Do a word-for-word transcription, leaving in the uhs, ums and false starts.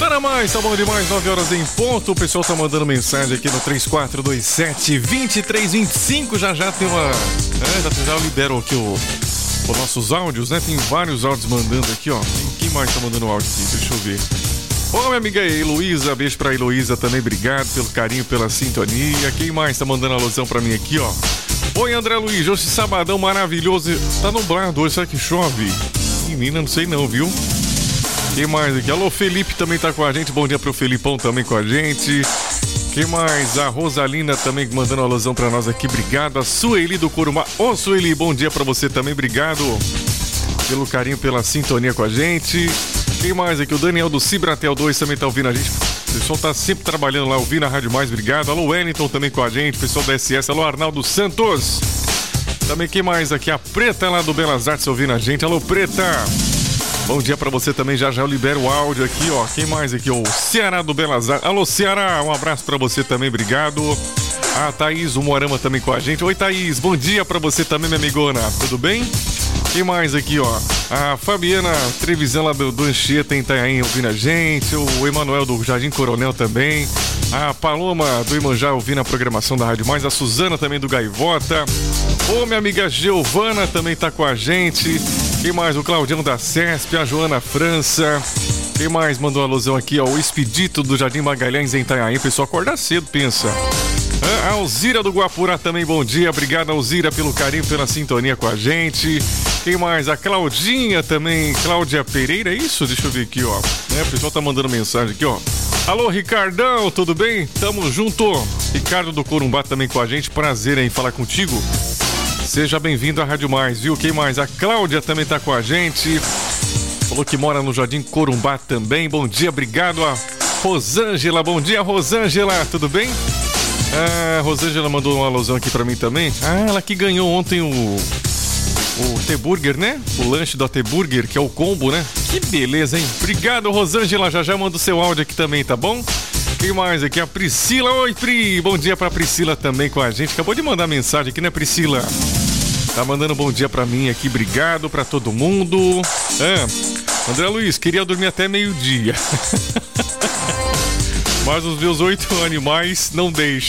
Para mais, tá bom demais, nove horas em ponto. O pessoal tá mandando mensagem aqui no três quatro dois sete, dois três dois cinco. Já já tem uma... É, já, já liberam aqui o, os nossos áudios, né? Tem vários áudios mandando aqui, ó. Quem mais tá mandando áudio aqui? Deixa eu ver. Ô, minha amiga Heloísa, beijo pra Heloísa também, obrigado pelo carinho, pela sintonia. Quem mais tá mandando alusão pra mim aqui, ó? Oi, André Luiz, hoje sabadão maravilhoso. Tá nublado hoje, será que chove? Menina, não sei não, viu? Quem mais aqui? Alô, Felipe também tá com a gente, bom dia pro Felipão também com a gente. Quem mais? A Rosalina também mandando alusão pra nós aqui, obrigado. A Sueli do Corumbá. Ô, Sueli, bom dia pra você também, obrigado pelo carinho, pela sintonia com a gente. Quem mais aqui? O Daniel do Cibratel dois também tá ouvindo a gente. O pessoal tá sempre trabalhando lá, ouvindo a Rádio Mais, obrigado. Alô, Wellington também com a gente, pessoal da S S. Alô, Arnaldo Santos. Também quem mais aqui? A Preta lá do Belas Artes ouvindo a gente. Alô, Preta. Bom dia pra você também, já já eu libero o áudio aqui, ó. Quem mais aqui? O Ceará do Belas Artes. Alô, Ceará, um abraço pra você também, obrigado. A Thaís, o Moarama também com a gente. Oi, Thaís, bom dia pra você também, minha amigona. Tudo bem? Quem mais aqui, ó? A Fabiana Trevisan lá do, do Anchieta em Itanhaém ouvindo a gente. O Emanuel do Jardim Coronel também. A Paloma do Imanjá ouvindo a programação da Rádio Mais. A Suzana também do Gaivota. Ô, minha amiga Giovana também tá com a gente. Quem mais? O Claudião da Cesp. A Joana França. Quem mais mandou uma alusão aqui, ó? O Expedito do Jardim Magalhães em Itanhaém. Pessoal, acorda cedo, pensa. A Alzira do Guapurá também, bom dia. Obrigado, Alzira, pelo carinho, pela sintonia com a gente. Quem mais? A Claudinha também, Cláudia Pereira, é isso? Deixa eu ver aqui, ó. É, o pessoal tá mandando mensagem aqui, ó. Alô, Ricardão, tudo bem? Tamo junto. Ricardo do Corumbá também com a gente, prazer em falar contigo. Seja bem-vindo à Rádio Mais, viu? Quem mais? A Cláudia também tá com a gente. Falou que mora no Jardim Corumbá também. Bom dia, obrigado. A Rosângela, bom dia, Rosângela, tudo bem? A Rosângela mandou uma alusão aqui pra mim também. Ah, ela que ganhou ontem o... O T-Burger, né? O lanche da T-Burger, que é o combo, né? Que beleza, hein? Obrigado, Rosângela. Já já manda o seu áudio aqui também, tá bom? Quem mais aqui? A Priscila. Oi, Pri. Bom dia pra Priscila também com a gente. Acabou de mandar mensagem aqui, né, Priscila? Tá mandando bom dia pra mim aqui. Obrigado pra todo mundo. Ah, André Luiz, queria dormir até meio-dia. Mas os meus oito animais não deixam.